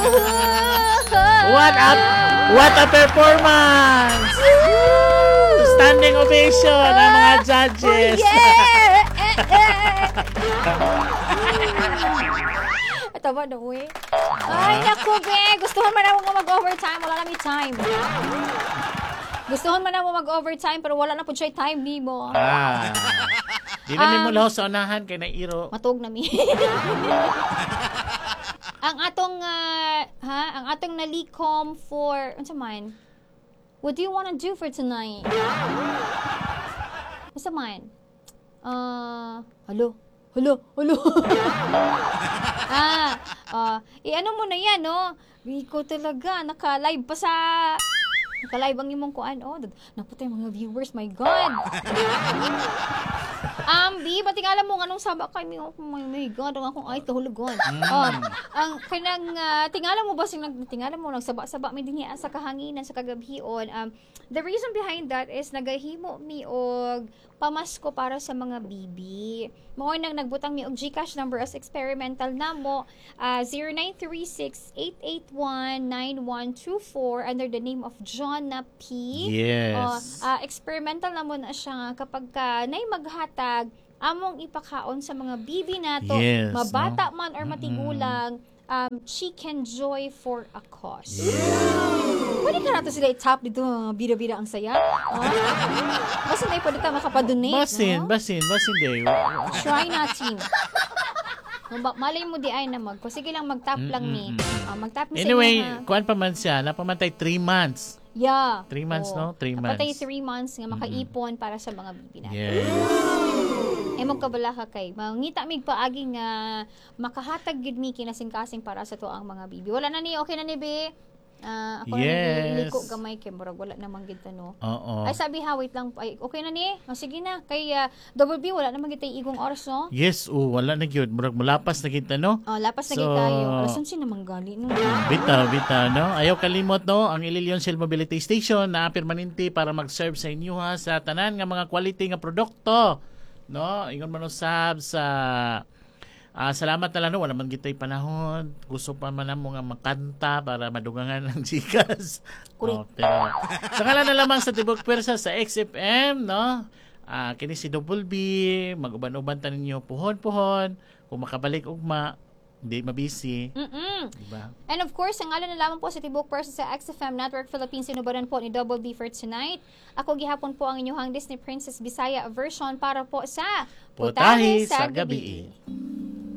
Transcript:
What a performance! Standing ovation ang mga judges. Tawa na, uwi. Ay, naku, be. Gustuhan man ako mag-overtime. Wala na may time. Gustuhan man ako mag-overtime, pero wala na po siya time ni mo. Di na mo laho sa unahan kay nairo. Matug na mi. ang atong nalikom for, ano sa man? What do you wanna do for tonight? Ano sa man? Hello? Ano mo na yan, no? Ikaw talaga, naka-live ang imong kuan. Naputay mga viewers, my God. Bi, ba't tingala mo anong sabak kay mi? Oh my God, ang akong ay kahulugon. Ang kanang tingala mo ba tingala mo nagsaba-saba mi dinhi sa kahanginan sa kagabhion. The reason behind that is nagahimo mi og pamasko para sa mga bibi. Mao nang nagbutang mi og GCash number as experimental namo 0936-881-9124 under the name of John P. Yes. Experimental namo na siya kapag ka nay maghatag among ipakaon sa mga bibi nato, yes, mabata man or matigulang, chicken joy for a cause. Pwede ka nato sila i-tap dito, bida-bida ang saya. Basta na pwede ka makapadonate. Basin day. Try natin. Malay mo di ay na sige lang mag-tap lang ni. Mag-tap ni anyway, sa inyo, kuan pa man siya, napamantay 3 months. Yeah. 3 months, no? 3 months. Napatay 3 months nga makaipon para sa mga bibi natin. Yes. Magkabala ka kay. Mangita mig paagi nga makahatag gid mi kinasing-kasing para sa to ang mga bibi. Wala na ni, okay na ni be. Ako na niliko gamay kay murag wala namang gid no. Oo. Ay sabi wait lang. Ay okay na ni. Sige na. Kay Double B wala namang gid tay igong oras no. Yes, wala na gyud. Murag malapas na kita no. Lapas na gid kayo. Alason si namang gali no. Bita no. Ayaw kalimot no ang Ililion Cell Mobility Station na permanente para mag-serve sa inyo ha sa tanan nga mga quality nga produkto. No, ingon man usab sa salamat na lang no, wala man gitay panahon. Gusto pa man mo nga makanta para madugangan ng jikas. Pero sa ngalan na lamang sa Tibok Pwersa sa XFM, no? Kini si Double B, mag-uban-uban ta ninyo puhon-puhon, kung makabalik ugma, hindi mabisi. Diba? And of course, ang ngalan na lamang po sa Tibok Pwersa sa XFM Network Philippines, sinubaran po ni Double B for tonight. Ako gihapon po ang inyong Disney Princess Bisaya version para po sa Putahe sa Gabi.